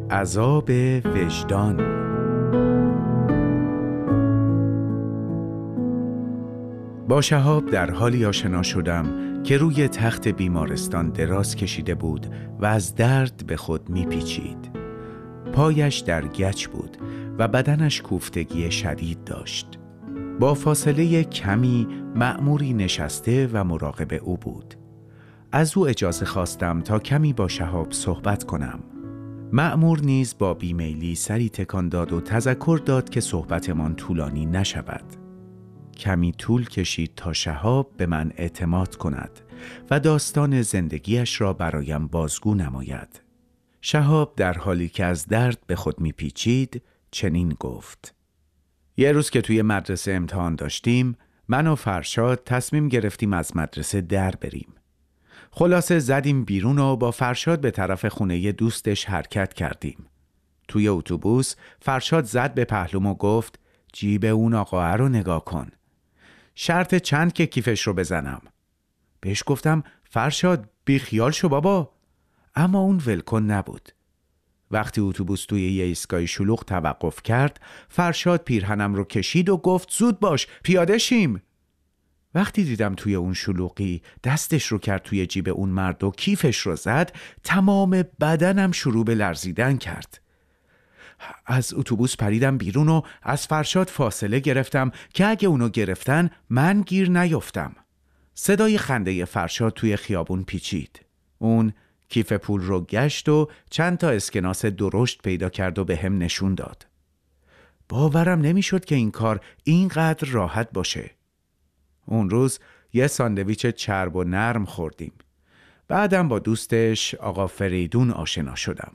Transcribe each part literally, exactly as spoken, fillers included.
عذاب وجدان. با شهاب در حالی آشنا شدم که روی تخت بیمارستان دراز کشیده بود و از درد به خود میپیچید. پایش در گچ بود و بدنش کوفتگی شدید داشت. با فاصله کمی مأموری نشسته و مراقب او بود. از او اجازه خواستم تا کمی با شهاب صحبت کنم. مأمور نیز با بیمیلی سری تکان داد و تذکر داد که صحبتمان طولانی نشود. کمی طول کشید تا شهاب به من اعتماد کند و داستان زندگیش را برایم بازگو نماید. شهاب در حالی که از درد به خود میپیچید چنین گفت: یه روز که توی مدرسه امتحان داشتیم، من و فرشاد تصمیم گرفتیم از مدرسه در بریم. خلاصه زدیم بیرون و با فرشاد به طرف خونه دوستش حرکت کردیم. توی اتوبوس فرشاد زد به پهلوم و گفت: جیب اون آقاه رو نگاه کن. شرط چند که کیفش رو بزنم؟ بهش گفتم: فرشاد بی خیال شو بابا. اما اون ولکن نبود. وقتی اتوبوس توی یه ایستگاه شلوغ توقف کرد، فرشاد پیرهنم رو کشید و گفت: زود باش، پیاده شیم. وقتی دیدم توی اون شلوغی دستش رو کرد توی جیب اون مرد و کیفش رو زد، تمام بدنم شروع به لرزیدن کرد. از اتوبوس پریدم بیرون و از فرشاد فاصله گرفتم که اگه اونو گرفتن من گیر نیفتم. صدای خنده فرشاد توی خیابون پیچید. اون کیف پول رو گشت و چند تا اسکناس درشت پیدا کرد و به هم نشون داد. باورم نمیشد که این کار اینقدر راحت باشه. اون روز یه ساندویچ چرب و نرم خوردیم. بعدم با دوستش آقا فریدون آشنا شدم.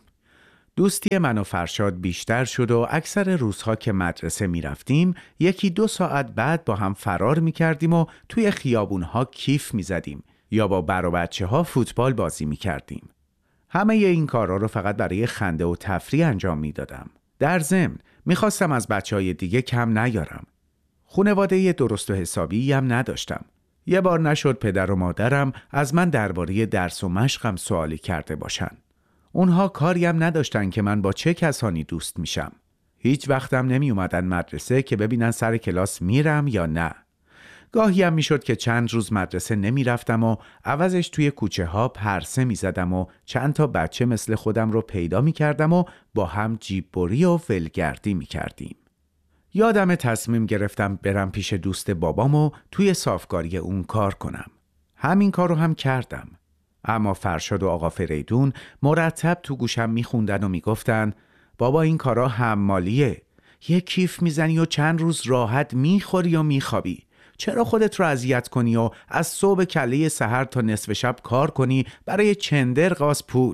دوستی من و فرشاد بیشتر شد و اکثر روزها که مدرسه می رفتیم یکی دو ساعت بعد با هم فرار می کردیم و توی خیابونها کیف می زدیم یا با بر و بچه ها فوتبال بازی می کردیم. همه این کارها رو فقط برای خنده و تفریح انجام می دادم. در ضمن می خواستم از بچه های دیگه کم نیارم. خانواده درست و حسابی هم نداشتم. یه بار نشد پدر و مادرم از من درباره درس و مشقم سوالی کرده باشن. اونها کاری هم نداشتن که من با چه کسانی دوست میشم. هیچ وقتم نمی اومدن مدرسه که ببینن سر کلاس میرم یا نه. گاهی هم میشد که چند روز مدرسه نمی رفتم و عوضش توی کوچه ها پرسه می زدم و چند تا بچه مثل خودم رو پیدا می کردم و با هم جیب بری و ولگردی می کردیم. یادم تصمیم گرفتم برم پیش دوست بابام و توی صافکاری اون کار کنم. همین کارو هم کردم. اما فرشاد و آقا فریدون مرتب تو گوشم میخوندن و میگفتن: بابا این کارا حمالیه. یه کیف میزنی و چند روز راحت میخوری و میخوابی. چرا خودت رو اذیت کنی و از صبح کله سحر تا نصف شب کار کنی برای چندر قاز پول؟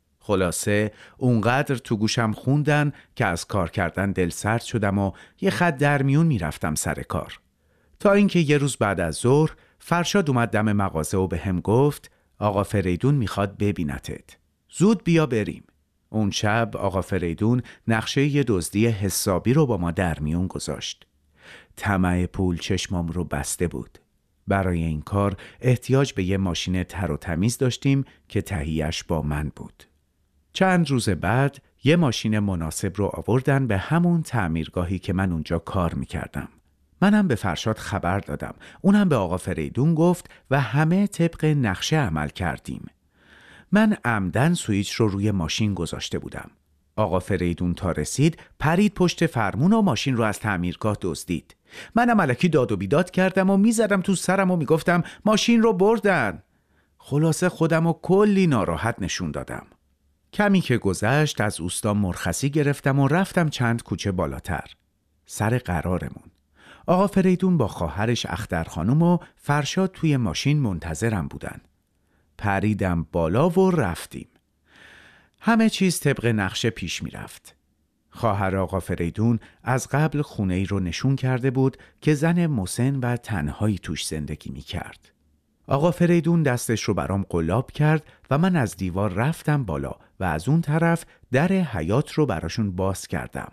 خلاصه اونقدر تو گوشم خوندن که از کار کردن دل سرد شدم و یه خط در میون میرفتم سر کار. تا اینکه یه روز بعد از ظهر فرشاد اومد دم مغازه و به هم گفت: آقا فریدون میخواد ببینتت. زود بیا بریم. اون شب آقا فریدون نقشه یه دزدی حسابی رو با ما در میون گذاشت. طمع پول چشمام رو بسته بود. برای این کار احتیاج به یه ماشین تر و تمیز داشتیم که تهیه‌اش با من بود. چند روز بعد یه ماشین مناسب رو آوردن به همون تعمیرگاهی که من اونجا کار میکردم. منم به فرشاد خبر دادم. اونم به آقا فریدون گفت و همه طبق نقشه عمل کردیم. من عمدن سوئیچ رو روی ماشین گذاشته بودم. آقا فریدون تا رسید پرید پشت فرمون و ماشین رو از تعمیرگاه دزدید. منم الکی داد و بیداد کردم و میزدم تو سرم و میگفتم ماشین رو بردن. خلاصه خودم رو کلی ناراحت نشون دادم. کمی که گذشت از اوستا مرخصی گرفتم و رفتم چند کوچه بالاتر. سر قرارمون. آقا فریدون با خواهرش اختر خانم و فرشاد توی ماشین منتظرم بودن. پریدم بالا و رفتیم. همه چیز طبق نقشه پیش می رفت. خواهر آقا فریدون از قبل خونه ای رو نشون کرده بود که زن مسن و تنهایی توش زندگی می کرد. آقا فریدون دستش رو برام قلاب کرد و من از دیوار رفتم بالا و از اون طرف در حیاط رو براشون باز کردم.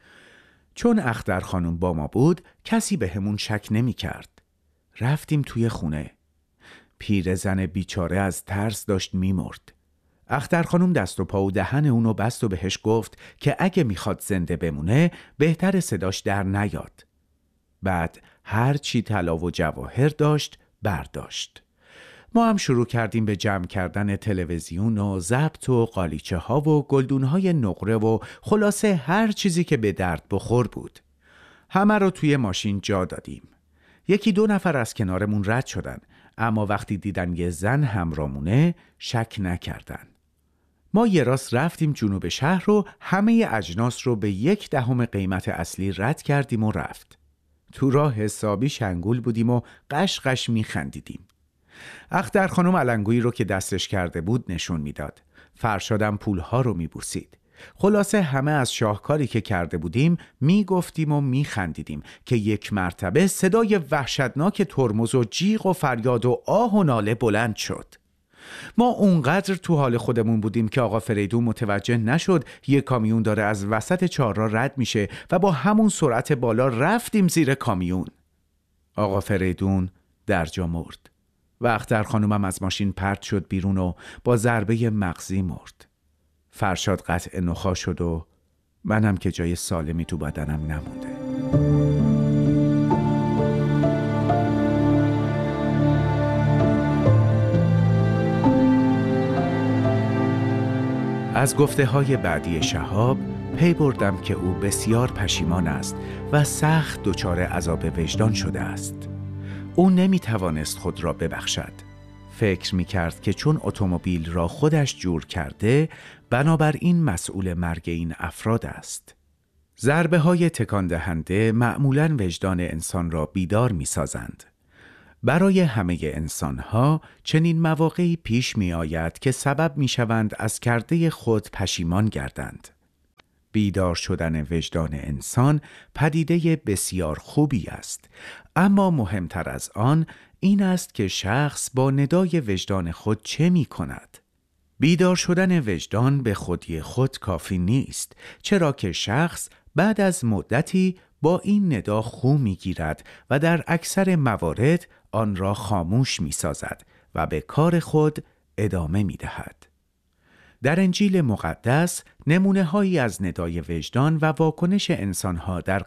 چون اختر خانم با ما بود کسی به همون شک نمی کرد. رفتیم توی خونه. پیرزن بیچاره از ترس داشت می مرد. اختر خانم دست و پا و دهن اونو بست و بهش گفت که اگه میخواد زنده بمونه بهتر صداش در نیاد. بعد هر چی طلا و جواهر داشت برداشت. ما هم شروع کردیم به جمع کردن تلویزیون و ضبط و قالیچه ها و گلدون های نقره و خلاصه هر چیزی که به درد بخور بود. همه رو توی ماشین جا دادیم. یکی دو نفر از کنارمون رد شدن، اما وقتی دیدن یه زن همراهمونه شک نکردن. ما یه راست رفتیم جنوب شهر رو، همه اجناس رو به یک دهم قیمت اصلی رد کردیم و رفت. تو راه حسابی شنگول بودیم و قش قش می خندیدیم. اختر خانم علنگویی رو که دستش کرده بود نشون میداد. فرشادم پولها رو می بوسید. خلاصه همه از شاهکاری که کرده بودیم می گفتیم و می خندیدیم که یک مرتبه صدای وحشتناک ترمز و جیغ و فریاد و آه و ناله بلند شد. ما اونقدر تو حال خودمون بودیم که آقا فریدون متوجه نشد یک کامیون داره از وسط چهارراه رد میشه و با همون سرعت بالا رفتیم زیر کامیون. آقا فریدون در جا مرد و اختر خانومم از ماشین پرت شد بیرون و با ضربه مغزی مرد. فرشاد قطع نخاع شد و منم که جای سالمی تو بدنم نمونده. از گفته های بعدی شهاب پی بردم که او بسیار پشیمان است و سخت دچار عذاب وجدان شده است. او نمی توانست خود را ببخشد. فکر می کرد که چون اتومبیل را خودش جور کرده، بنابراین مسئول مرگ این افراد است. ضربه های تکان دهنده معمولاً وجدان انسان را بیدار می سازند. برای همه انسانها چنین مواقعی پیش می آید که سبب می شوند از کرده خود پشیمان گردند. بیدار شدن وجدان انسان پدیده بسیار خوبی است، اما مهمتر از آن این است که شخص با ندای وجدان خود چه می کند. بیدار شدن وجدان به خودی خود کافی نیست، چرا که شخص بعد از مدتی با این ندا خو می گیرد و در اکثر موارد آن را خاموش می سازد و به کار خود ادامه می دهد. در انجیل مقدس نمونه هایی از ندای وجدان و واکنش انسانها در